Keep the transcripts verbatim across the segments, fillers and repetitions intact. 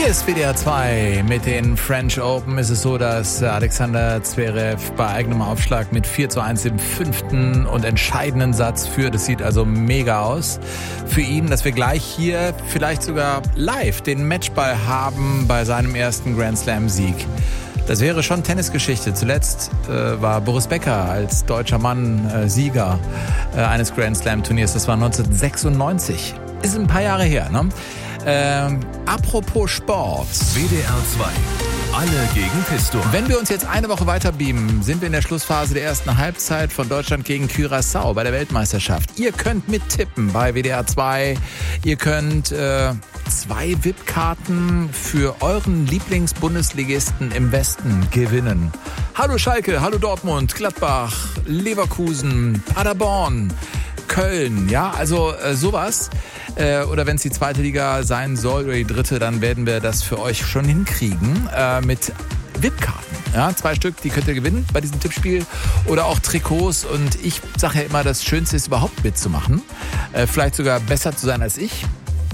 Hier ist W D R zwei mit den French Open. Ist es so, dass Alexander Zverev bei eigenem Aufschlag mit vier zu eins im fünften und entscheidenden Satz führt. Das sieht also mega aus für ihn, dass wir gleich hier vielleicht sogar live den Matchball haben bei seinem ersten Grand Slam Sieg. Das wäre schon Tennisgeschichte. Zuletzt äh, war Boris Becker als deutscher Mann äh, Sieger äh, eines Grand Slam Turniers. Das war neunzehnhundertsechsundneunzig. Ist ein paar Jahre her, ne? Ähm, apropos Sport. W D R zwei. Alle gegen Pistor. Wenn wir uns jetzt eine Woche weiter beamen, sind wir in der Schlussphase der ersten Halbzeit von Deutschland gegen Curaçao bei der Weltmeisterschaft. Ihr könnt mittippen bei W D R zwei. Ihr könnt äh, zwei V I P-Karten für euren Lieblingsbundesligisten im Westen gewinnen. Hallo Schalke, hallo Dortmund, Gladbach, Leverkusen, Paderborn, Köln, ja, also äh, sowas. Äh, oder wenn es die zweite Liga sein soll oder die dritte, dann werden wir das für euch schon hinkriegen äh, mit V I P-Karten. Ja, zwei Stück, die könnt ihr gewinnen bei diesem Tippspiel. Oder auch Trikots. Und ich sage ja immer, das Schönste ist überhaupt mitzumachen. Äh, vielleicht sogar besser zu sein als ich.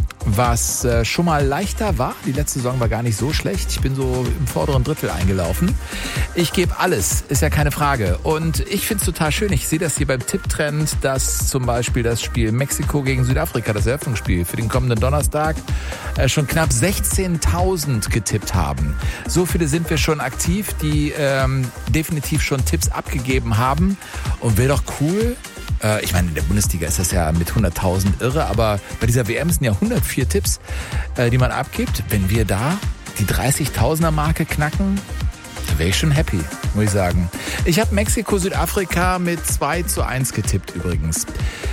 Was äh, schon mal leichter war. Die letzte Saison war gar nicht so schlecht. Ich bin so im vorderen Drittel eingelaufen. Ich gebe alles, ist ja keine Frage. Und ich finde es total schön. Ich sehe das hier beim Tipptrend, dass zum Beispiel das Spiel Mexiko gegen Südafrika, das Eröffnungsspiel für den kommenden Donnerstag, äh, schon knapp sechzehntausend getippt haben. So viele sind wir schon aktiv, die ähm, definitiv schon Tipps abgegeben haben. Und wäre doch cool. Ich meine, in der Bundesliga ist das ja mit hunderttausend irre, aber bei dieser W M sind ja hundertvier Tipps, die man abgibt. Wenn wir da die dreißigtausender-Marke knacken, da wäre ich schon happy, muss ich sagen. Ich habe Mexiko, Südafrika mit zwei zu eins getippt übrigens.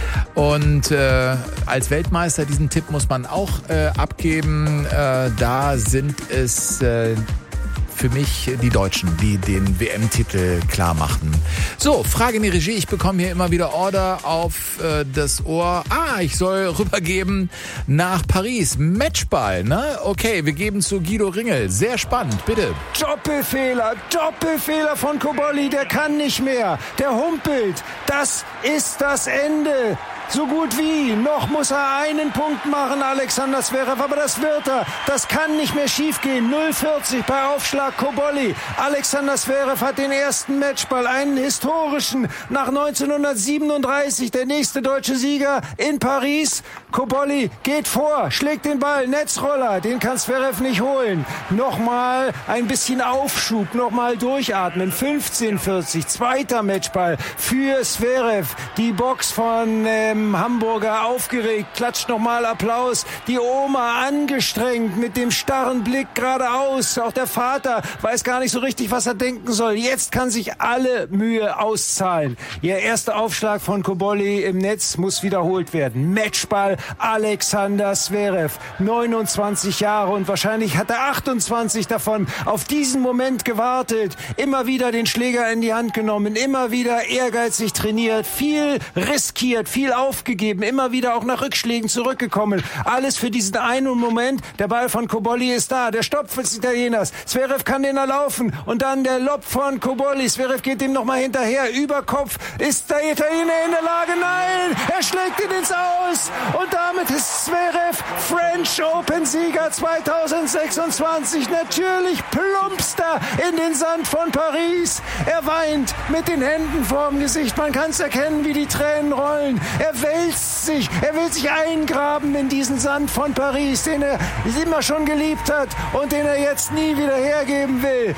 Und äh, als Weltmeister, diesen Tipp muss man auch äh, abgeben. Äh, da sind es... Äh, für mich die Deutschen, die den W M-Titel klar machten. So, Frage in die Regie. Ich bekomme hier immer wieder Order auf äh, das Ohr. Ah, ich soll rübergeben nach Paris. Matchball, ne? Okay, wir geben zu Guido Ringel. Sehr spannend, bitte. Doppelfehler, Doppelfehler von Cobolli. Der kann nicht mehr. Der humpelt. Das ist das Ende. So gut wie. Noch muss er einen Punkt machen, Alexander Zverev, aber das wird er. Das kann nicht mehr schiefgehen. null vierzig bei Aufschlag Cobolli. Alexander Zverev hat den ersten Matchball, einen historischen, nach neunzehnhundertsiebenunddreißig. Der nächste deutsche Sieger in Paris. Cobolli geht vor, schlägt den Ball, Netzroller, den kann Zverev nicht holen. Nochmal ein bisschen Aufschub, nochmal durchatmen. fünfzehn vierzig, zweiter Matchball für Zverev. Die Box von ähm, Hamburger aufgeregt, klatscht nochmal Applaus. Die Oma angestrengt mit dem starren Blick geradeaus. Auch der Vater weiß gar nicht so richtig, was er denken soll. Jetzt kann sich alle Mühe auszahlen. Ihr erster Aufschlag von Cobolli im Netz muss wiederholt werden. Matchball Alexander Zverev, neunundzwanzig Jahre und wahrscheinlich hat er achtundzwanzig davon auf diesen Moment gewartet. Immer wieder den Schläger in die Hand genommen, immer wieder ehrgeizig trainiert, viel riskiert, viel aufgegeben, immer wieder auch nach Rückschlägen zurückgekommen. Alles für diesen einen Moment. Der Ball von Cobolli ist da. Der Stopp des Italieners. Zverev kann den erlaufen. Und dann der Lob von Cobolli. Zverev geht ihm nochmal hinterher. Über Kopf ist der Italiener in der Lage. Nein! Er schlägt ihn ins Aus. Und damit ist Zverev French Open Sieger zweitausendsechsundzwanzig. Natürlich plumpst er in den Sand von Paris. Er weint mit den Händen vorm Gesicht. Man kann es erkennen, wie die Tränen rollen. Er wälzt sich, er will sich eingraben in diesen Sand von Paris, den er immer schon geliebt hat und den er jetzt nie wieder hergeben will.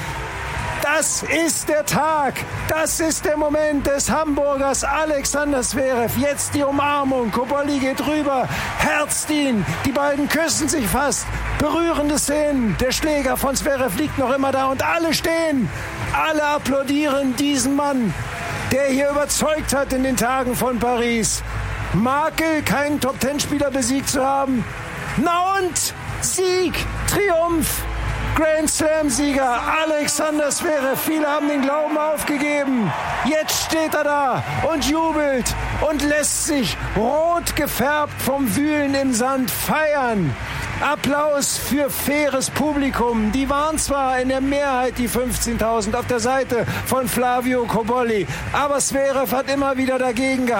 Das ist der Tag, das ist der Moment des Hamburgers Alexander Zverev. Jetzt die Umarmung, Cobolli geht rüber, herzt ihn, die beiden küssen sich fast. Berührende Szenen, der Schläger von Zverev liegt noch immer da und alle stehen, alle applaudieren diesen Mann, der hier überzeugt hat in den Tagen von Paris. Makel, keinen Top-Ten-Spieler besiegt zu haben. Na und? Sieg, Triumph, Grand Slam-Sieger Alexander Zverev. Viele haben den Glauben aufgegeben. Jetzt steht er da und jubelt und lässt sich rot gefärbt vom Wühlen im Sand feiern. Applaus für faires Publikum. Die waren zwar in der Mehrheit die fünfzehntausend auf der Seite von Flavio Cobolli, aber Zverev hat immer wieder dagegen gehalten.